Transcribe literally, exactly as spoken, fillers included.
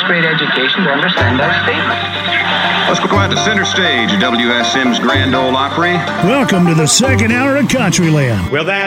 first-grade education to understand that statement. Let's go out to center stage at W S M's Grand Ole Opry. Welcome to the second hour of Countryland. Well, that